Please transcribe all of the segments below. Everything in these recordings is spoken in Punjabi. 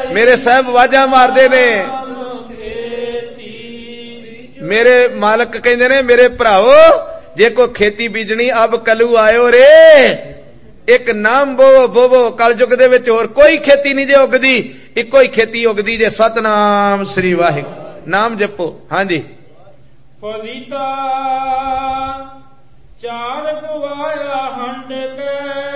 मेरे साहब वाजा मारदे ने, मेरे मालक कहंदे ने मेरे भराओ जे कोई खेती बीजनी अब कलू आयो रे, एक नाम बोवो बोवो। कलयुग दे विच होर कोई खेती नहीं जे उगदी, इको ही खेती उगदी जे सतनाम श्री वाहिगुरू। नाम जपो। हाँ जी। फलीता चार गवाया हंड के,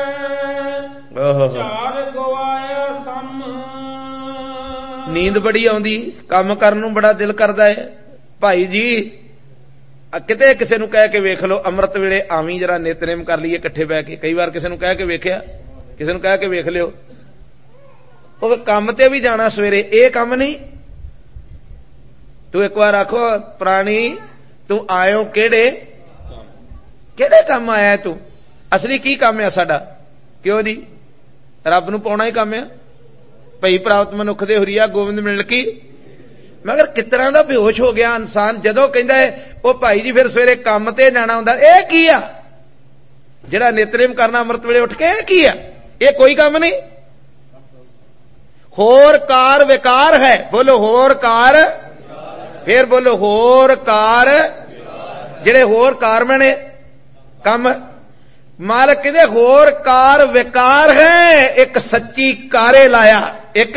चार गवाया सम। नींद बड़ी आउंदी, काम करन नूं बड़ा दिल करदा है। भाई जी किते किसे नूं कह के वेख लो, अमृत वेले आवी जरा नितनेम कर लीए इकट्ठे बह के। कई बार किसे नूं कह के वेखिया, किसे नूं कह के वेख लियो, ਉਹ ਕੰਮ ਤੇ ਵੀ ਜਾਣਾ ਸਵੇਰੇ, ਇਹ ਕੰਮ ਨਹੀਂ। ਤੂੰ ਇੱਕ ਵਾਰ ਆਖੋ ਪ੍ਰਾਣੀ ਤੂੰ ਆਇਓ ਕਿਹੜੇ ਕਿਹੜੇ ਕੰਮ ਆਇਆ ਤੂੰ? ਅਸਲੀ ਕੀ ਕੰਮ ਆ ਸਾਡਾ? ਕਿਉਂ ਜੀ? ਰੱਬ ਨੂੰ ਪਾਉਣਾ ਹੀ ਕੰਮ ਆ। ਭਈ ਪ੍ਰਾਪਤ ਮਨੁੱਖ ਦੇ ਹੁਰੀਆ ਗੋਬਿੰਦ ਮਿਲ ਕੀ। ਮਗਰ ਕਿਸ ਤਰ੍ਹਾਂ ਦਾ ਬੇਹੋਸ਼ ਹੋ ਗਿਆ ਇਨਸਾਨ ਜਦੋਂ ਕਹਿੰਦਾ ਹੈ ਉਹ ਭਾਈ ਜੀ ਫਿਰ ਸਵੇਰੇ ਕੰਮ ਤੇ ਜਾਣਾ ਹੁੰਦਾ। ਇਹ ਕੀ ਆ ਜਿਹੜਾ ਨਿਤਨੇਮ ਕਰਨਾ ਅੰਮ੍ਰਿਤ ਵੇਲੇ ਉੱਠ ਕੇ? ਇਹ ਕੀ ਆ? ਇਹ ਕੋਈ ਕੰਮ ਨਹੀਂ। ਹੋਰ ਕਾਰ ਵਿਕਾਰ ਹੈ। ਬੋਲੋ ਹੋਰ ਕਾਰ, ਫੇਰ ਬੋਲੋ ਹੋਰ ਕਾਰ। ਜਿਹੜੇ ਹੋਰ ਕਾਰ ਬਣੇ ਕੰਮ ਮਾਲਕ ਕਹਿੰਦੇ ਹੋਰ ਕਾਰ ਵਿਕਾਰ ਹੈ, ਇੱਕ ਸੱਚੀ ਕਾਰੇ ਲਾਇਆ, ਇੱਕ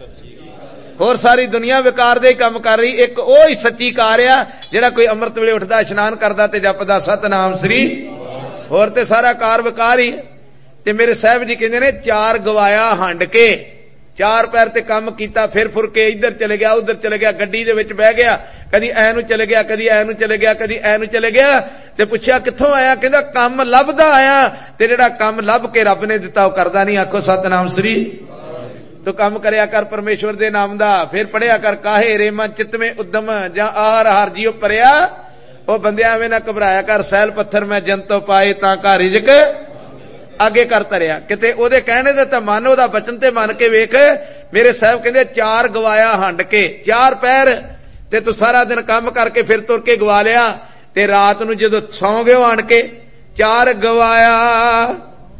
ਹੋਰ ਸਾਰੀ ਦੁਨੀਆ ਵਿਕਾਰ ਦੇ ਹੀ ਕੰਮ ਕਰ ਰਹੀ, ਇੱਕ ਉਹ ਹੀ ਸੱਚੀ ਕਾਰ ਆ ਜਿਹੜਾ ਕੋਈ ਅੰਮ੍ਰਿਤ ਵੇਲੇ ਉੱਠਦਾ ਇਸ਼ਨਾਨ ਕਰਦਾ ਤੇ ਜਪਦਾ ਸਤਨਾਮ ਸ੍ਰੀ। ਹੋਰ ਤੇ ਸਾਰਾ ਕਾਰ ਵਿਕਾਰ ਹੀ। ਤੇ ਮੇਰੇ ਸਾਹਿਬ ਜੀ ਕਹਿੰਦੇ ਨੇ ਚਾਰ ਗਵਾਇਆ ਹੰਡ ਕੇ, ਚਾਰ ਪੈਰ ਤੇ ਕੰਮ ਕੀਤਾ, ਫਿਰ ਫੁਰ ਕੇ ਇੱਧਰ ਚਲੇ ਗਿਆ ਉੱਧਰ ਚਲੇ ਗਿਆ, ਗੱਡੀ ਦੇ ਵਿੱਚ ਬਹਿ ਗਿਆ, ਕਦੀ ਐ ਨੂੰ ਚਲੇ ਗਿਆ, ਕਦੀ ਐ ਨੂੰ ਚਲੇ ਗਿਆ, ਕਦੀ ਐ ਨੂੰ ਚਲੇ ਗਿਆ। ਤੇ ਪੁੱਛਿਆ ਕਿੱਥੋਂ ਆਇਆ? ਕਹਿੰਦਾ ਕੰਮ ਲੱਭਦਾ ਆਇਆ। ਤੇ ਜਿਹੜਾ ਕੰਮ ਲੱਭ ਕੇ ਰੱਬ ਨੇ ਦਿੱਤਾ ਉਹ ਕਰਦਾ ਨਹੀਂ। ਆਖੋ ਸਤਨਾਮ ਸ੍ਰੀ। ਤੂੰ ਕੰਮ ਕਰਿਆ ਕਰ ਪਰਮੇਸ਼ਵਰ ਦੇ ਨਾਮ ਦਾ, ਫਿਰ ਪੜਿਆ ਕਰ ਕਾਹੇ ਰੇਮਾ ਚਿਤਵੇਂ ਉਦਮ ਜਾਂ ਆਰ ਹਰ ਜੀਓ ਭਰਿਆ। ਉਹ ਬੰਦਿਆਂ ਐਵੇਂ ਨਾ ਘਬਰਾਇਆ ਕਰ, ਸੈਲ ਪੱਥਰ ਮੈਂ ਜੰਤੋਂ ਪਾਏ ਤਾਂ ਘਰ ਰਿਜਕ ਅੱਗੇ ਕਰ ਤਰਿਆ। ਕਿਤੇ ਉਹਦੇ ਕਹਿਣੇ ਦੇ ਤਾਂ ਮੰਨ, ਉਹਦਾ ਬਚਨ ਤੇ ਮੰਨ ਕੇ ਵੇਖ। ਮੇਰੇ ਸਾਹਿਬ ਕਹਿੰਦੇ ਚਾਰ ਗਵਾਇਆ ਹੰਡ ਕੇ, ਚਾਰ ਪੈਰ ਤੇ ਤੂੰ ਸਾਰਾ ਦਿਨ ਕੰਮ ਕਰਕੇ ਫਿਰ ਤੁਰ ਕੇ ਗਵਾ ਲਿਆ, ਤੇ ਰਾਤ ਨੂੰ ਜਦੋਂ ਸੌਂ ਗਏ ਆਣ ਕੇ ਚਾਰ ਗਵਾਇਆ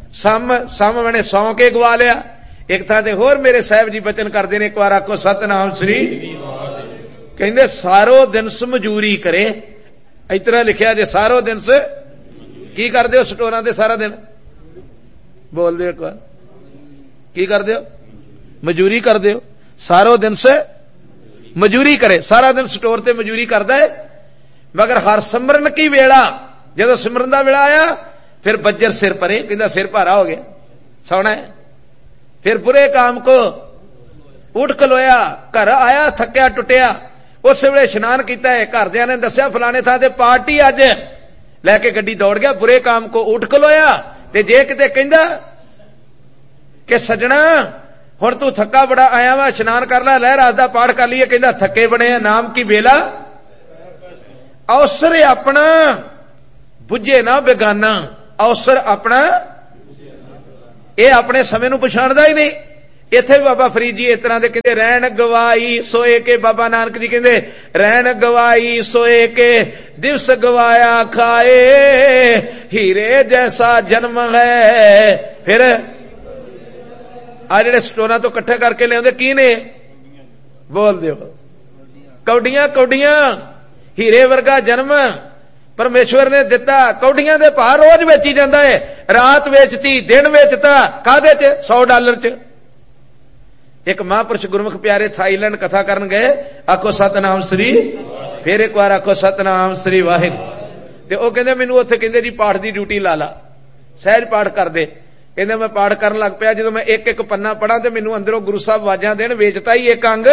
ਸਮ ਬਣੇ ਸੌਂ ਕੇ ਗਵਾ ਲਿਆ। ਇੱਕ ਥਾਂ ਤੇ ਹੋਰ ਮੇਰੇ ਸਾਹਿਬ ਜੀ ਬਚਨ ਕਰਦੇ ਨੇ, ਇੱਕ ਵਾਰ ਆਖੋ ਸਤਨਾਮ ਸ੍ਰੀ। ਕਹਿੰਦੇ ਸਾਰੋ ਦਿਨ ਮਜ਼ਦੂਰੀ ਕਰੇ। ਇਸ ਤਰ੍ਹਾਂ ਲਿਖਿਆ ਜੇ ਸਾਰੋ ਦਿਨ ਕੀ ਕਰਦੇ ਹੋ ਸਟੋਰਾਂ ਤੇ ਸਾਰਾ ਦਿਨ? ਬੋਲਦੇ ਹੋ ਇੱਕ ਵਾਰ, ਕੀ ਕਰਦੇ ਹੋ? ਮਜ਼ਦੂਰੀ ਕਰਦੇ ਹੋ। ਸਾਰੋ ਦਿਨ ਮਜ਼ਦੂਰੀ ਕਰੇ, ਸਾਰਾ ਦਿਨ ਸਟੋਰ ਤੇ ਮਜ਼ਦੂਰੀ ਕਰਦਾ ਹੈ। ਮਗਰ ਹਰ ਸਿਮਰਨ ਕੀ ਵੇਲਾ, ਜਦੋਂ ਸਿਮਰਨ ਦਾ ਵੇਲਾ ਆਇਆ ਫਿਰ ਬੱਜਰ ਸਿਰ ਪਰੇ। ਕਹਿੰਦਾ ਸਿਰ ਭਾਰਾ ਹੋ ਗਿਆ, ਸੌਣਾ ਹੈ। ਫਿਰ ਬੁਰੇ ਕਾਮ ਕੋ ਉੱਠ ਖਲੋਇਆ, ਘਰ ਆਇਆ ਥੱਕਿਆ ਟੁੱਟਿਆ। ਉਸ ਵੇਲੇ ਇਸ਼ਨਾਨ ਕੀਤਾ ਹੈ, ਘਰਦਿਆਂ ਨੇ ਦੱਸਿਆ ਫਲਾਣੇ ਥਾਂ ਤੇ ਪਾਰਟੀ ਅੱਜ, ਲੈ ਕੇ ਗੱਡੀ ਦੌੜ ਗਿਆ। ਬੁਰੇ ਕਾਮ ਕੋ ਉੱਠ ਖਲੋਇਆ। ਤੇ ਜੇ ਕਿਤੇ ਕਹਿੰਦਾ ਕਿ ਸੱਜਣਾ ਹੁਣ ਤੂੰ ਥੱਕਾ ਬੜਾ ਆਇਆ ਵਾ, ਇਸ਼ਨਾਨ ਕਰ ਲੈ, ਲਹਿ ਰਾਸ ਦਾ ਪਾਠ ਕਰ ਲਈਏ, ਕਹਿੰਦਾ ਥੱਕੇ ਬਣੇ ਆ, ਨਾਮ ਕੀ ਵੇਲਾ ਅਵਸਰ ਆਪਣਾ ਬੁੱਝੇ ਨਾ ਬੇਗਾਨਾ। ਅਵਸਰ ਆਪਣਾ, ਇਹ ਆਪਣੇ ਸਮੇਂ ਨੂੰ ਪਛਾਣਦਾ ਹੀ ਨਹੀਂ। ਇੱਥੇ ਵੀ ਬਾਬਾ ਫਰੀਦ ਜੀ ਇਸ ਤਰ੍ਹਾਂ ਦੇ ਕਹਿੰਦੇ ਰਹਿਣ ਗਵਾਈ ਸੋਏ ਕੇ। ਬਾਬਾ ਨਾਨਕ ਜੀ ਕਹਿੰਦੇ ਰਹਿਣ ਗਵਾਈ ਸੋਏ ਕੇ, ਦਿਵਸ ਗਵਾਇਆ ਖਾਏ, ਹੀਰੇ ਜੈਸਾ ਜਨਮ ਹੈ। ਫਿਰ ਆ ਜਿਹੜੇ ਸਟੋਰਾਂ ਤੋਂ ਇਕੱਠੇ ਕਰਕੇ ਲਿਆਉਂਦੇ ਕੀ ਨੇ? ਬੋਲ ਦਿਓ ਕੌਡੀਆਂ। ਕੌਡੀਆਂ ਹੀਰੇ ਵਰਗਾ ਜਨਮ ਪਰਮੇਸ਼ਵਰ ਨੇ ਦਿੱਤਾ। ਕੌਡੀਆਂ ਦੇ ਭਾਅ ਰੋਜ਼ ਵੇਚੀ ਜਾਂਦਾ ਹੈ। ਰਾਤ ਵੇਚਤੀ, ਦਿਨ ਵੇਚਤਾ, ਕਾਹਦੇ ਚ? $100 ਚ। ਇੱਕ ਮਹਾਂਪੁਰਸ਼ ਗੁਰਮੁਖ ਪਿਆਰੇ ਥਾਈਲੈਂਡ ਕਥਾ ਕਰਨ ਗਏ। ਆਖੋ ਸਤਨਾਮ ਸ੍ਰੀ। ਫਿਰ ਇੱਕ ਵਾਰ ਆਖੋ ਸਤਨਾਮ ਸ੍ਰੀ ਵਾਹਿਗੁਰੂ। ਤੇ ਉਹ ਕਹਿੰਦੇ ਮੈਨੂੰ ਉੱਥੇ ਕਹਿੰਦੇ ਜੀ ਪਾਠ ਦੀ ਡਿਊਟੀ ਲਾ ਲਾ, ਸਹਿਜ ਪਾਠ ਕਰਦੇ। ਕਹਿੰਦੇ ਮੈਂ ਪਾਠ ਕਰਨ ਲੱਗ ਪਿਆ, ਜਦੋਂ ਮੈਂ ਇੱਕ ਇੱਕ ਪੰਨਾ ਪੜਾਂ ਤੇ ਮੈਨੂੰ ਅੰਦਰੋਂ ਗੁਰੂ ਸਾਹਿਬ ਆਵਾਜ਼ਾਂ ਦੇਣ ਵੇਚਤਾ ਹੀ ਇੱਕ ਅੰਗ,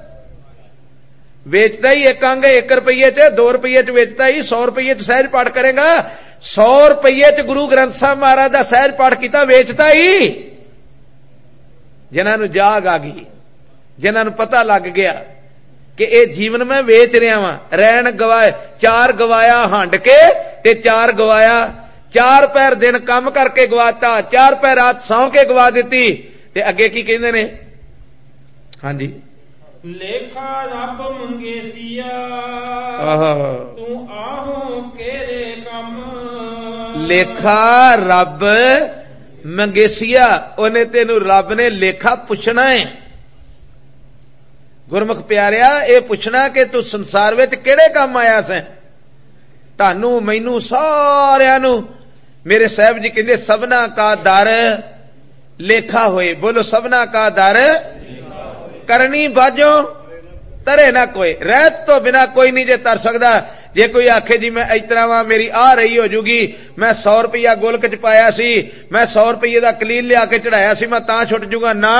ਵੇਚਦਾ ਹੀ ਇੱਕ ਅੰਗ 1 ਰੁਪਈਏ ਚ, 2 ਰੁਪਈਏ ਚ ਵੇਚਦਾ ਹੀ। 100 ਰੁਪਈਏ ਚ ਸਹਿਜ ਪਾਠ ਕਰੇਗਾ, 100 ਰੁਪਈਏ ਚ ਗੁਰੂ ਗ੍ਰੰਥ ਸਾਹਿਬ ਮਹਾਰਾਜ ਦਾ ਸਹਿਜ ਪਾਠ ਕੀਤਾ, ਵੇਚਦਾ ਹੀ। ਜਿਨ੍ਹਾਂ ਨੂੰ ਜਾਗ ਆ ਗਈ, ਜਿਨ੍ਹਾਂ ਨੂੰ ਪਤਾ ਲੱਗ ਗਿਆ ਕਿ ਇਹ ਜੀਵਨ ਮੈਂ ਵੇਚ ਰਿਹਾ ਵਾਂ। ਰਹਿਣ ਗਵਾਏ, ਚਾਰ ਗਵਾਇਆ ਹੰਡ ਕੇ ਤੇ ਚਾਰ ਗਵਾਇਆ, ਚਾਰ ਪੈਰ ਦਿਨ ਕੰਮ ਕਰਕੇ ਗਵਾਤਾ, ਚਾਰ ਪੈਰ ਰਾਤ ਸੌਂ ਕੇ ਗਵਾ ਦਿੱਤੀ। ਤੇ ਅੱਗੇ ਕੀ ਕਹਿੰਦੇ ਨੇ? ਹਾਂਜੀ ਲੇਖਾ ਰੱਬ ਮੰਗੇਸੀਆ ਤੂੰ ਆਹੋ ਕਿਹੜੇ ਕੰਮ। ਲੇਖਾ ਰੱਬ ਮੰਗੇਸੀਆ, ਉਹਨੇ ਤੈਨੂੰ ਰੱਬ ਨੇ ਲੇਖਾ ਪੁੱਛਣਾ ਹੈ। ਗੁਰਮੁਖ ਪਿਆਰਿਆ, ਇਹ ਪੁੱਛਣਾ ਕਿ ਤੂੰ ਸੰਸਾਰ ਵਿੱਚ ਕਿਹੜੇ ਕੰਮ ਆਇਆ ਸੈਂ? ਤੁਹਾਨੂੰ, ਮੈਨੂੰ, ਸਾਰਿਆਂ ਨੂੰ ਮੇਰੇ ਸਾਹਿਬ ਜੀ ਕਹਿੰਦੇ ਸਭਨਾ ਕਾ ਦਰ ਲੇਖਾ ਹੋਏ। ਬੋਲੋ ਸਭਨਾ ਕਾ ਦਰ ਕਰਨੀ ਬਾਝੋ ਤਰੇ ਨਾ ਕੋਈ। ਰਹਿਤ ਤੋਂ ਬਿਨਾ ਕੋਈ ਨਹੀਂ ਜੇ ਤਰ ਸਕਦਾ। ਜੇ ਕੋਈ ਆਖੇ ਜੀ ਮੈਂ ਇਸ ਤਰ੍ਹਾਂ ਵਾਂ, ਮੇਰੀ ਆ ਰਹੀ ਹੋ ਜੂਗੀ, ਮੈਂ 100 ਰੁਪਇਆ ਗੋਲਕ ਚ ਪਾਇਆ ਸੀ, ਮੈਂ 100 ਰੁਪਏ ਦਾ ਕਲੀਲ ਲਿਆ ਕੇ ਚੜਾਇਆ ਸੀ, ਮੈਂ ਤਾਂ ਛੁੱਟ ਜੂਗਾ, ਨਾ।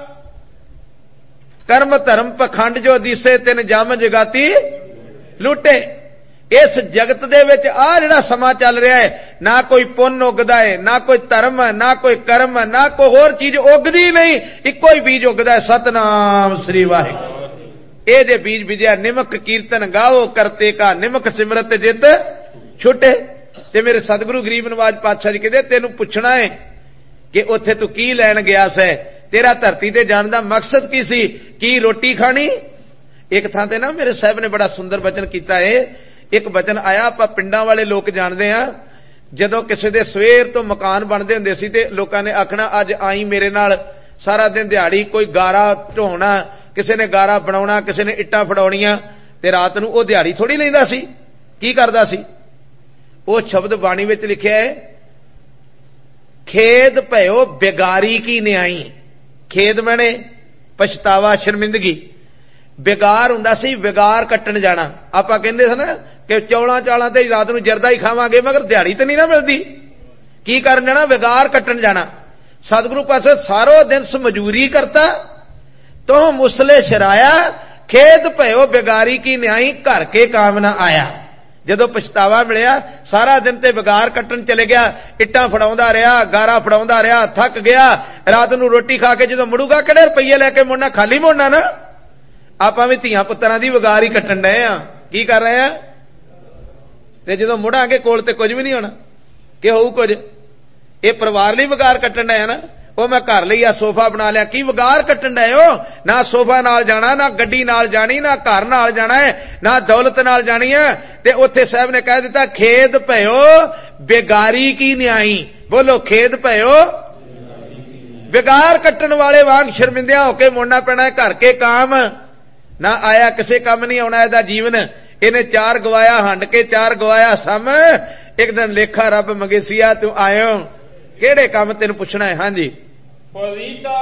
ਕਰਮ ਧਰਮ ਪਖੰਡ ਜੋ ਦਿਸੇ ਤਿਨ ਜਮ ਜਗਾਤੀ ਲੁੱਟੇ। ਇਸ ਜਗਤ ਦੇ ਵਿੱਚ ਆ ਜਿਹੜਾ ਸਮਾਂ ਚੱਲ ਰਿਹਾ ਹੈ, ਨਾ ਕੋਈ ਪੁੰਨ ਉਗਦਾ ਹੈ, ਨਾ ਕੋਈ ਧਰਮ, ਨਾ ਕੋਈ ਕਰਮ, ਨਾ ਕੋਈ ਹੋਰ ਚੀਜ਼ ਉਗਦੀ ਨਹੀਂ, ਇੱਕੋ ਹੀ ਬੀਜ ਉਗਦਾ ਹੈ, ਸਤਨਾਮ ਸ੍ਰੀ ਵਾਹਿਗੁਰੂ। ਇਹ ਜੇ ਬੀਜ ਬੀਜਿਆ, ਨਿਮਕ ਕੀਰਤਨ ਗਾਓ ਕਰਤੇ ਕਾ, ਨਿਮਕ ਸਿਮਰਤ ਜਿਤ ਛੁੱਟੇ। ਤੇ ਮੇਰੇ ਸਤਿਗੁਰੂ ਗਰੀਬ ਨਵਾਜ ਪਾਤਸ਼ਾਹ ਜੀ ਕਹਿੰਦੇ ਤੈਨੂੰ ਪੁੱਛਣਾ ਹੈ ਕਿ ਉੱਥੇ ਤੂੰ ਕੀ ਲੈਣ ਗਿਆ ਸੈ, ਤੇਰਾ ਧਰਤੀ ਤੇ ਜਾਣ ਦਾ ਮਕਸਦ ਕੀ ਸੀ, ਕੀ ਰੋਟੀ ਖਾਣੀ? ਇੱਕ ਥਾਂ ਤੇ ਨਾ ਮੇਰੇ ਸਾਹਿਬ ਨੇ ਬੜਾ ਸੁੰਦਰ ਬਚਨ ਕੀਤਾ ਹੈ। ਇੱਕ ਬਚਨ ਆਇਆ, ਆਪਾਂ ਪਿੰਡਾਂ ਵਾਲੇ ਲੋਕ ਜਾਣਦੇ ਆ, ਜਦੋਂ ਕਿਸੇ ਦੇ ਸਵੇਰ ਤੋਂ ਮਕਾਨ ਬਣਦੇ ਹੁੰਦੇ ਸੀ ਤੇ ਲੋਕਾਂ ਨੇ ਆਖਣਾ ਅੱਜ ਆਈ ਮੇਰੇ ਨਾਲ, ਸਾਰਾ ਦਿਨ ਦਿਹਾੜੀ ਕੋਈ ਗਾਰਾ ਢੋਣਾ, ਕਿਸੇ ਨੇ ਗਾਰਾ ਬਣਾਉਣਾ, ਕਿਸੇ ਨੇ ਇੱਟਾਂ ਫੜਾਉਣੀਆਂ, ਤੇ ਰਾਤ ਨੂੰ ਉਹ ਦਿਹਾੜੀ ਥੋੜੀ ਲੈਂਦਾ ਸੀ। ਕੀ ਕਰਦਾ ਸੀ? ਉਹ ਸ਼ਬਦ ਬਾਣੀ ਵਿੱਚ ਲਿਖਿਆ ਹੈ, ਖੇਦ ਭਇਓ ਬੇਗਾਰੀ ਕੀ ਨਿਆਈ। ਖੇਦ ਮੈਨੇ ਪਛਤਾਵਾ, ਸ਼ਰਮਿੰਦਗੀ। ਵਿਗਾਰ ਹੁੰਦਾ ਸੀ ਵਿਗਾਰ ਕੱਟਣ ਜਾਣਾ। ਆਪਾਂ ਕਹਿੰਦੇ ਸੀ ਨਾ ਕਿ ਚੌਲਾਂ ਚਾਲਾਂ ਤੇ ਰਾਤ ਨੂੰ ਜਰਦਾ ਹੀ ਖਾਵਾਂਗੇ, ਮਗਰ ਦਿਹਾੜੀ ਤੇ ਨਹੀਂ ਨਾ ਮਿਲਦੀ। ਕੀ ਕਰਨ ਜਾਣਾ? ਵਿਗਾਰ ਕੱਟਣ ਜਾਣਾ। ਸਤਿਗੁਰੂ ਪਾਸੇ ਸਾਰੋ ਦਿਨ ਮਜ਼ਦੂਰੀ ਕਰਤਾ, ਤੋ ਮੁਸਲੇ ਸ਼ਰਾਇਆ, ਖੇਦ ਭਇਓ ਬੇਗਾਰੀ ਕੀ ਨਿਆਈ, ਘਰ ਕੇ ਕਾਮ ਨਾ ਆਇਆ। ਜਦੋਂ ਪਛਤਾਵਾ ਮਿਲਿਆ, ਸਾਰਾ ਦਿਨ ਤੇ ਵਿਗਾਰ ਕੱਟਣ ਚਲੇ ਗਿਆ, ਇੱਟਾਂ ਫੜਾਉਂਦਾ ਰਿਹਾ, ਗਾਰਾ ਫੜਾਉਂਦਾ ਰਿਹਾ, ਥੱਕ ਗਿਆ। ਰਾਤ ਨੂੰ ਰੋਟੀ ਖਾ ਕੇ ਜਦੋਂ ਮੁੜੂਗਾ, ਕਿਹੜੇ ਰੁਪਈਏ ਲੈ ਕੇ ਮੁੜਨਾ? ਖਾਲੀ ਮੁੜਨਾ ਨਾ। ਆਪਾਂ ਵੀ ਧੀਆਂ ਪੁੱਤਰਾਂ ਦੀ ਵਿਗਾਰ ਹੀ ਕੱਟਣ ਡਏ ਆ। ਕੀ ਕਰ ਰਹੇ ਆ? ਤੇ ਜਦੋਂ ਮੁੜਾਂਗੇ ਕੋਲ ਤੇ ਕੁਝ ਵੀ ਨਹੀਂ ਹੋਣਾ, ਕਿ ਹੋਊ ਕੁਝ? ਇਹ ਪਰਿਵਾਰ ਲਈ ਵਿਗਾਰ ਕੱਟਣ ਡਏ ਆ ਨਾ। ਉਹ ਮੈਂ ਘਰ ਲਈ ਆ ਸੋਫਾ ਬਣਾ ਲਿਆ, ਕੀ ਵਿਗਾਰ ਕੱਟਣ ਡਏ ਹੋ? ਨਾ ਸੋਫਾ ਨਾਲ ਜਾਣਾ, ਨਾ ਗੱਡੀ ਨਾਲ ਜਾਣੀ, ਨਾ ਘਰ ਨਾਲ ਜਾਣਾ ਹੈ, ਨਾ ਦੌਲਤ ਨਾਲ ਜਾਣੀ ਹੈ। ਤੇ ਉੱਥੇ ਸਾਹਿਬ ਨੇ ਕਹਿ ਦਿੱਤਾ, ਖੇਦ ਭਇਓ ਬੇਗਾਰੀ ਕੀ ਨਿਆਈ। ਬੋਲੋ ਖੇਦ ਭਇਓ। ਵਿਗਾਰ ਕੱਟਣ ਵਾਲੇ ਵਾਂਗ ਸ਼ਰਮਿੰਦਿਆਂ ਹੋ ਕੇ ਮੁੜਨਾ ਪੈਣਾ ਹੈ। ਘਰ ਕੇ ਕਾਮ ਨਾ ਆਇਆ, ਕਿਸੇ ਕੰਮ ਨਹੀਂ ਆਉਣਾ ਇਹਦਾ ਜੀਵਨ। ਇਹਨੇ 4 ਗਵਾਇਆ ਹੰਡ ਕੇ, 4 ਗਵਾਇਆ ਸਮ। ਇੱਕ ਦਿਨ ਲੇਖਾ ਰੱਬ ਮੰਗੇਸੀਆ, ਤੂੰ ਆਇਓ ਕਿਹੜੇ ਕੰਮ? ਤੈਨੂੰ ਪੁੱਛਣਾ ਹੈ। ਹਾਂਜੀ। ਫਰੀਦਾ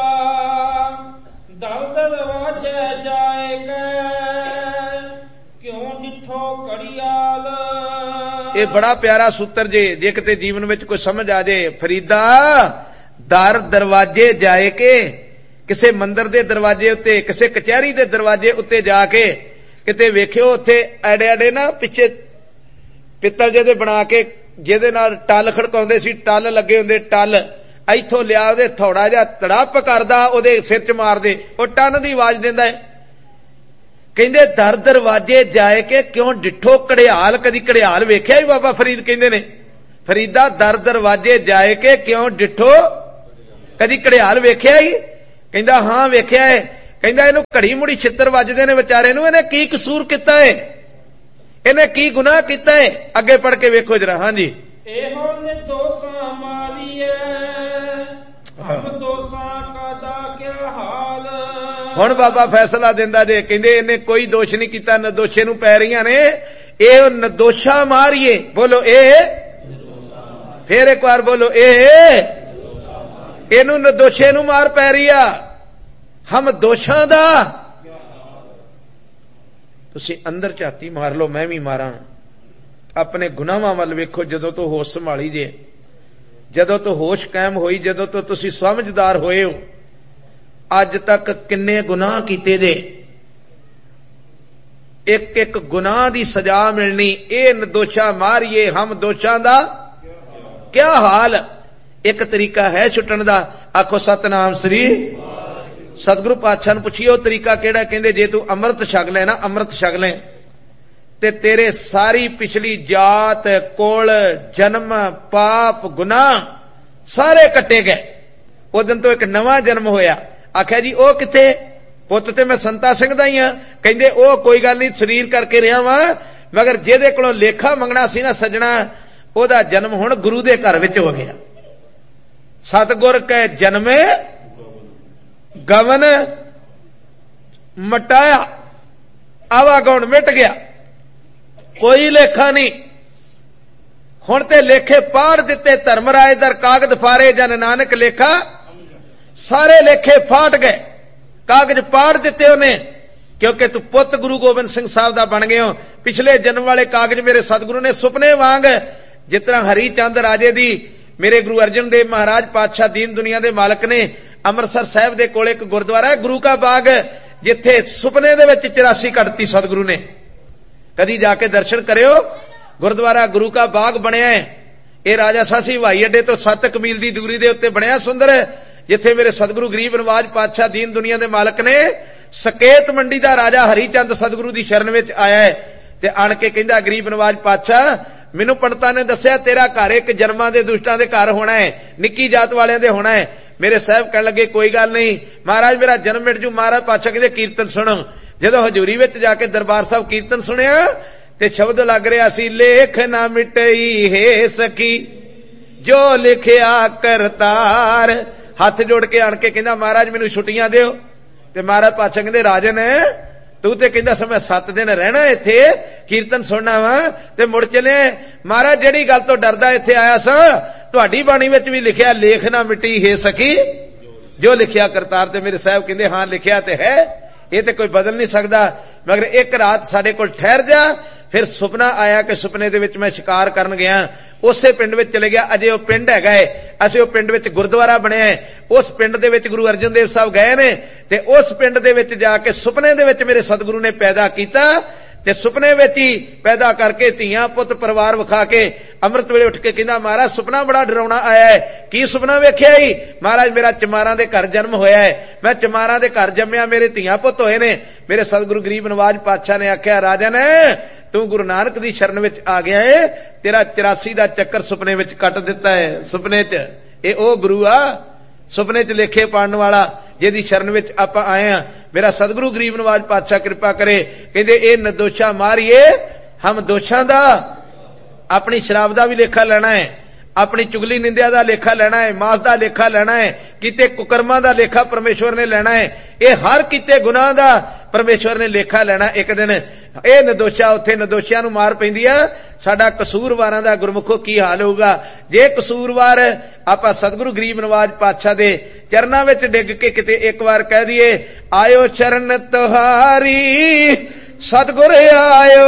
ਦਲਦਲ ਵਾਛੇ ਜਾਏ ਕੇ, ਕਿਉਂ ਜਿੱਥੋਂ ਕੜਿਆਲ। ਇਹ ਬੜਾ ਪਿਆਰਾ ਸੂਤਰ ਜੇ ਕਿਤੇ ਜੀਵਨ ਵਿੱਚ ਕੋਈ ਸਮਝ ਆ ਜੇ। ਫਰੀਦਾ ਦਰ ਦਰਵਾਜੇ ਜਾਏ ਕੇ, ਕਿਸੇ ਮੰਦਰ ਦੇ ਦਰਵਾਜੇ ਉੱਤੇ, ਕਿਸੇ ਕਚਹਿਰੀ ਦੇ ਦਰਵਾਜੇ ਉੱਤੇ ਜਾ ਕੇ ਕਿਤੇ ਵੇਖਿਓ, ਉੱਥੇ ਐਡੇ ਐਡੇ ਨਾ ਪਿੱਛੇ ਪਿੱਤਲ ਜਿਹਦੇ ਬਣਾ ਕੇ, ਜਿਹਦੇ ਨਾਲ ਟੱਲ ਖੜਕਾਉਂਦੇ ਸੀ, ਟੱਲ ਲੱਗੇ ਹੁੰਦੇ, ਟੱਲ ਇੱਥੋਂ ਲਿਆ, ਉਹਦੇ ਥੋੜਾ ਜਿਹਾ ਤੜਪ ਕਰਦਾ, ਉਹਦੇ ਸਿਰ 'ਚ ਮਾਰਦੇ, ਉਹ ਟੰਨ ਦੀ ਆਵਾਜ਼ ਦਿੰਦਾ ਹੈ। ਕਹਿੰਦੇ ਦਰ ਦਰਵਾਜੇ ਜਾਏ ਕੇ, ਕਿਉਂ ਡਿੱਠੋ ਘੜਿਆਲ। ਕਦੀ ਘੜਿਆਲ ਵੇਖਿਆ ਹੀ? ਬਾਬਾ ਫਰੀਦ ਕਹਿੰਦੇ ਨੇ, ਫਰੀਦਾ ਦਰ ਦਰਵਾਜੇ ਜਾਏ ਕੇ, ਕਿਉਂ ਡਿੱਠੋ ਕਦੀ ਘੜਿਆਲ ਵੇਖਿਆ ਹੀ? ਕਹਿੰਦਾ ਹਾਂ ਵੇਖਿਆ ਹੈ। ਕਹਿੰਦਾ ਇਹਨੂੰ ਘੜੀ ਮੁੜੀ ਛਿੱਤਰ ਵੱਜਦੇ ਨੇ ਵਿਚਾਰੇ ਨੂੰ, ਇਹਨੇ ਕੀ ਕਸੂਰ ਕੀਤਾ ਹੈ? ਇਹਨੇ ਕੀ ਗੁਨਾਹ ਕੀਤਾ ਹੈ? ਅੱਗੇ ਪੜ ਕੇ ਵੇਖੋ ਜਰਾ। ਹਾਂਜੀ। ਇਹੋ ਨੇ ਦੋਸਾਂ ਮਾਰੀਏ, ਹਮ ਦੋਸਾਂ ਕਾ ਕਿਆ ਹਾਲ। ਹੁਣ ਬਾਬਾ ਫੈਸਲਾ ਦਿੰਦਾ ਜੇ। ਕਹਿੰਦੇ ਇਹਨੇ ਕੋਈ ਦੋਸ਼ ਨਹੀਂ ਕੀਤਾ, ਨਦੋਸ਼ੇ ਨੂੰ ਪੈ ਰਹੀਆਂ ਨੇ। ਇਹ ਨਦੋਸ਼ਾ ਮਾਰੀਏ। ਬੋਲੋ ਇਹ। ਫੇਰ ਇੱਕ ਵਾਰ ਬੋਲੋ ਇਹ। ਇਹਨੂੰ ਨਦੋਸ਼ੇ ਨੂੰ ਮਾਰ ਪੈ ਰਹੀ ਆ। ਹਮ ਦੋਸ਼ਾਂ ਦਾ। ਤੁਸੀਂ ਅੰਦਰ ਝਾਤੀ ਮਾਰ ਲਓ, ਮੈਂ ਵੀ ਮਾਰਾਂ। ਆਪਣੇ ਗੁਨਾਹਾਂ ਵੱਲ ਵੇਖੋ। ਜਦੋਂ ਤੋਂ ਹੋਸ਼ ਸੰਭਾਲੀ ਜੇ, ਜਦੋਂ ਤੋਂ ਹੋਸ਼ ਕਾਇਮ ਹੋਈ, ਜਦੋਂ ਤੋਂ ਤੁਸੀਂ ਸਮਝਦਾਰ ਹੋਏ ਹੋ, ਅੱਜ ਤੱਕ ਕਿੰਨੇ ਗੁਨਾਹ ਕੀਤੇ ਜੇ। ਇੱਕ ਇੱਕ ਗੁਨਾਹ ਦੀ ਸਜ਼ਾ ਮਿਲਣੀ। ਇਹ ਨਦੋਸ਼ਾ ਮਾਰੀਏ, ਹਮ ਦੋਸ਼ਾਂ ਦਾ ਕਿਆ ਹਾਲ। ਇੱਕ ਤਰੀਕਾ ਹੈ ਛੁੱਟਣ ਦਾ। ਆਖੋ ਸਤਨਾਮ ਸ੍ਰੀ। ਸਤਿਗੁਰੂ ਪਾਤਸ਼ਾਹ ਨੂੰ ਪੁੱਛੀਏ ਉਹ ਤਰੀਕਾ ਕਿਹੜਾ? ਕਹਿੰਦੇ ਜੇ ਤੂੰ ਅੰਮ੍ਰਿਤ ਛਕ ਲੈ ਨਾ, ਅੰਮ੍ਰਿਤ ਛਕ ਲੈ, ਤੇ ਤੇਰੇ ਸਾਰੀ ਪਿਛਲੀ ਜਾਤ, ਕੁਲ, ਜਨਮ, ਪਾਪ, ਗੁਨਾਹ ਸਾਰੇ ਕੱਟੇ ਗਏ। ਉਹ ਦਿਨ ਤੋਂ ਇੱਕ ਨਵਾਂ ਜਨਮ ਹੋਇਆ। ਆਖਿਆ ਜੀ ਉਹ ਕਿੱਥੇ? ਪੁੱਤ ਤੇ ਮੈਂ ਸੰਤਾ ਸਿੰਘ ਦਾ ਹੀ ਆ। ਕਹਿੰਦੇ ਉਹ ਕੋਈ ਗੱਲ ਨਹੀਂ, ਸਰੀਰ ਕਰਕੇ ਰਿਹਾ ਵਾਂ, ਮਗਰ ਜਿਹਦੇ ਕੋਲੋਂ ਲੇਖਾ ਮੰਗਣਾ ਸੀ ਨਾ ਸੱਜਣਾ, ਉਹਦਾ ਜਨਮ ਹੁਣ ਗੁਰੂ ਦੇ ਘਰ ਵਿੱਚ ਹੋ ਗਿਆ। ਸਤਿਗੁਰ ਕੈ ਜਨਮੇ ਗਵਨ ਮਟਾਇਆ, ਆਵਾਗੁਣ ਮਿਟ ਗਿਆ, ਕੋਈ ਲੇਖਾ ਨਹੀਂ। ਹੁਣ ਤੇ ਲੇਖੇ ਪਾੜ ਦਿੱਤੇ, ਧਰਮਰਾਜ ਦਰ ਕਾਗਜ਼ ਫਾਰੇ, ਜਨ ਨਾਨਕ ਲੇਖਾ ਸਾਰੇ ਲੇਖੇ ਫਾਟ ਗਏ, ਕਾਗਜ਼ ਪਾੜ ਦਿੱਤੇ ਉਹਨੇ, ਕਿਉਂਕਿ ਤੂੰ ਪੁੱਤ ਗੁਰੂ ਗੋਬਿੰਦ ਸਿੰਘ ਸਾਹਿਬ ਦਾ ਬਣ ਗਏ ਹੋ। ਪਿਛਲੇ ਜਨਮ ਵਾਲੇ ਕਾਗਜ਼ ਮੇਰੇ ਸਤਿਗੁਰੂ ਨੇ ਸੁਪਨੇ ਵਾਂਗ, ਜਿਸ ਤਰ੍ਹਾਂ ਹਰੀ ਚੰਦ ਰਾਜੇ ਦੀ ਮੇਰੇ ਗੁਰੂ ਅਰਜਨ ਦੇਵ ਮਹਾਰਾਜ ਪਾਤਸ਼ਾਹ ਦੀਨ ਦੁਨੀਆ ਦੇ ਮਾਲਕ ਨੇ, ਅੰਮ੍ਰਿਤਸਰ ਸਾਹਿਬ ਦੇ ਕੋਲ ਇੱਕ ਗੁਰਦੁਆਰਾ ਹੈ ਗੁਰੂ ਕਾ ਬਾਗ, ਜਿੱਥੇ ਸੁਪਨੇ ਦੇ ਵਿੱਚ 84 ਕੱਢਤੀ ਸਤਿਗੁਰੂ ਨੇ। ਕਦੀ ਜਾ ਕੇ ਦਰਸ਼ਨ ਕਰਿਓ, ਗੁਰਦੁਆਰਾ ਗੁਰੂ ਕਾ ਬਾਗ ਬਣਿਆ ਹੈ। ਇਹ ਰਾਜਾ ਸਾਸੀ ਹਵਾਈ ਅੱਡੇ ਤੋਂ 7 ਮੀਲ ਦੀ ਦੂਰੀ ਦੇ ਉੱਤੇ ਬਣਿਆ ਸੁੰਦਰ, ਜਿੱਥੇ ਮੇਰੇ ਸਤਿਗੁਰੂ ਗਰੀਬ ਨਵਾਜ ਪਾਤਸ਼ਾਹ ਦੀਨ ਦੁਨੀਆ ਦੇ ਮਾਲਕ ਨੇ, ਸਕੇਤ ਮੰਡੀ ਦਾ ਰਾਜਾ ਹਰੀ ਚੰਦ ਸਤਿਗੁਰੂ ਦੀ ਸ਼ਰਨ ਵਿੱਚ ਆਇਆ ਹੈ ਤੇ ਆਣ ਕੇ ਕਹਿੰਦਾ, ਗਰੀਬ ਨਵਾਜ ਪਾਤਸ਼ਾਹ, ਮੈਨੂੰ ਪੰਡਤਾਂ ਨੇ ਦੱਸਿਆ ਤੇਰਾ ਘਰ ਇੱਕ ਜਨਮਾਂ ਦੇ ਦੁਸ਼ਟਾਂ ਦੇ ਘਰ ਹੋਣਾ ਹੈ, ਨਿੱਕੀ ਜਾਤ ਵਾਲਿਆਂ ਦੇ ਹੋਣਾ ਹੈ। ਮੇਰੇ ਸਾਹਿਬ ਕਹਿਣ ਲੱਗੇ, ਕੋਈ ਗੱਲ ਨਹੀਂ ਮਹਾਰਾਜ, ਮੇਰਾ ਜਨਮ ਮਿਟ ਜੂ। ਮਹਾਰਾਜ ਪਾਤਸ਼ਾਹ ਕਹਿੰਦੇ, ਕੀਰਤਨ ਸੁਣੋ। ਜਦੋਂ ਹਜ਼ੂਰੀ ਵਿੱਚ ਜਾ ਕੇ ਦਰਬਾਰ ਸਾਹਿਬ ਕੀਰਤਨ ਸੁਣਿਆ ਤੇ ਸ਼ਬਦ ਲੱਗ ਰਿਹਾ ਸੀ, ਲੇਖ ਨਾ ਮਿਟਈ ਹੈ ਸਕੀ ਜੋ ਲਿਖਿਆ ਕਰਤਾਰ। ਹੱਥ ਜੋੜ ਕੇ ਆਣ ਕੇ ਕਹਿੰਦਾ, ਮਹਾਰਾਜ ਮੈਨੂੰ ਛੁੱਟੀਆਂ ਦਿਓ। ਤੇ ਮਹਾਰਾਜ ਪਾਤਸ਼ਾਹ ਕਹਿੰਦੇ, ਰਾਜਨ ਤੂੰ ਤੇ ਕਹਿੰਦਾ ਸੀ ਮੈਂ 7 ਦਿਨ ਰਹਿਣਾ ਇੱਥੇ, ਕੀਰਤਨ ਸੁਣਨਾ ਵਾ ਤੇ ਮੁੜ ਚਲੇ। ਮਹਾਰਾਜ ਜਿਹੜੀ ਗੱਲ ਤੋਂ ਡਰਦਾ ਇੱਥੇ ਆਇਆ ਸਾਂ, ਤੁਹਾਡੀ ਬਾਣੀ ਵਿੱਚ ਵੀ ਲਿਖਿਆ, ਲੇਖ ਨਾ ਮਿਟੀ ਹੈ ਸਕੀ ਜੋ ਲਿਖਿਆ ਕਰਤਾਰ। ਤੇ ਮੇਰੇ ਸਾਹਿਬ ਕਹਿੰਦੇ, ਹਾਂ ਲਿਖਿਆ ਤੇ ਹੈ, ਇਹ ਤੇ ਕੋਈ ਬਦਲ ਨਹੀਂ ਸਕਦਾ, ਮਗਰ ਇੱਕ ਰਾਤ ਸਾਡੇ ਕੋਲ ਠਹਿਰ ਜਾ। ਫਿਰ ਸੁਪਨਾ ਆਇਆ ਕਿ ਸੁਪਨੇ ਦੇ ਵਿੱਚ ਮੈਂ ਸ਼ਿਕਾਰ ਕਰਨ ਗਿਆ, ਉਸੇ ਪਿੰਡ ਵਿੱਚ ਚਲੇ ਗਿਆ। ਅਜੇ ਉਹ ਪਿੰਡ ਹੈਗਾ ਏ, ਅਸੀਂ ਉਹ ਪਿੰਡ ਵਿੱਚ ਗੁਰਦੁਆਰਾ ਬਣਿਆ ਹੈ, ਉਸ ਪਿੰਡ ਦੇ ਵਿੱਚ ਗੁਰੂ ਅਰਜਨ ਦੇਵ ਸਾਹਿਬ ਗਏ ਨੇ ਤੇ ਉਸ ਪਿੰਡ ਦੇ ਵਿੱਚ ਜਾ ਕੇ ਸੁਪਨੇ ਦੇ ਵਿੱਚ ਮੇਰੇ ਸਤਿਗੁਰੂ ਨੇ ਪੈਦਾ ਕੀਤਾ ਤੇ ਸੁਪਨੇ ਵਿੱਚ ਹੀ ਪੈਦਾ ਕਰਕੇ ਧੀਆਂ ਪੁੱਤ ਪਰਿਵਾਰ ਵਿਖਾ ਕੇ ਅੰਮ੍ਰਿਤ ਵੇਲੇ ਉੱਠ ਕੇ ਕਹਿੰਦਾ, ਮਹਾਰਾਜ ਸੁਪਨਾ ਬੜਾ ਡਰਾਉਣਾ ਆਇਆ ਹੈ। ਕੀ ਸੁਪਨਾ ਵੇਖਿਆ ਹੀ? ਮਹਾਰਾਜ ਮੇਰਾ ਚਮਾਰਾਂ ਦੇ ਘਰ ਜਨਮ ਹੋਇਆ ਹੈ, ਮੈਂ ਚਮਾਰਾਂ ਦੇ ਘਰ ਜੰਮਿਆ, ਮੇਰੇ ਧੀਆਂ ਪੁੱਤ ਹੋਏ ਨੇ। ਮੇਰੇ ਸਤਿਗੁਰੂ ਗਰੀਬ ਨਵਾਜ ਪਾਤਸ਼ਾਹ ਨੇ ਆਖਿਆ, ਰਾਜਨ ਤੂੰ ਗੁਰੂ ਨਾਨਕ ਦੀ ਸ਼ਰਨ ਵਿੱਚ ਆ ਗਿਆ ਏ, ਤੇਰਾ 84 ਦਾ ਚੱਕਰ ਸੁਪਨੇ ਵਿੱਚ ਕੱਟ ਦਿੱਤਾ ਹੈ। ਸੁਪਨੇ 'ਚ ਇਹ ਉਹ ਗੁਰੂ ਆ, ਸੁਪਨੇ 'ਚ ਲੇਖੇ ਪਾੜਨ ਵਾਲਾ, ਜਿਹਦੀ ਸ਼ਰਨ ਵਿੱਚ ਆਪਾਂ ਆਏ ਆ। ਮੇਰਾ ਸਤਿਗੁਰੂ ਗਰੀਬ ਨਵਾਜ ਪਾਤਸ਼ਾਹ ਕਿਰਪਾ ਕਰੇ। ਕਹਿੰਦੇ, ਇਹ ਨਦੋਸ਼ਾ ਮਾਰੀਏ ਹਮ ਦੋਸ਼ਾਂ ਦਾ, ਆਪਣੀ ਸ਼ਰਾਬ ਦਾ ਵੀ ਲੇਖਾ ਲੈਣਾ ਹੈ, ਆਪਣੀ ਚੁਗਲੀ ਨਿੰਦਿਆ ਦਾ ਲੇਖਾ ਲੈਣਾ ਹੈ, ਮਾਸ ਦਾ ਲੇਖਾ ਲੈਣਾ ਹੈ, ਕੀਤੇ ਕੁਕਰਮਾਂ ਦਾ ਲੇਖਾ ਪਰਮੇਸ਼ਵਰ ਨੇ ਲੈਣਾ ਹੈ। ਇਹ ਹਰ ਕੀਤੇ ਗੁਨਾਹ ਦਾ ਪਰਮੇਸ਼ਵਰ ਨੇ ਲੇਖਾ ਲੈਣਾ ਇੱਕ ਦਿਨ। ਇਹ ਨਦੋਸ਼ਾ, ਉੱਥੇ ਨਦੋਸ਼ਿਆਂ ਨੂੰ ਮਾਰ ਪੈਂਦੀ ਆ। ਸਾਡਾ ਕਸੂਰਵਾਰਾਂ ਦਾ ਗੁਰਮੁਖੋ ਕੀ ਹਾਲ ਹੋਊਗਾ ਜੇ ਕਸੂਰਵਾਰ ਆਪਾਂ ਸਤਿਗੁਰੂ ਗਰੀਬ ਨਵਾਜ ਪਾਤਸ਼ਾਹ ਦੇ ਚਰਨਾਂ ਵਿੱਚ ਡਿੱਗ ਕੇ ਕਿਤੇ ਇੱਕ ਵਾਰ ਕਹਿ ਦਈਏ, ਆਇਓ ਚਰਨ ਤੁਹਾਰੀ ਸਤਿਗੁਰ ਆਇਓ,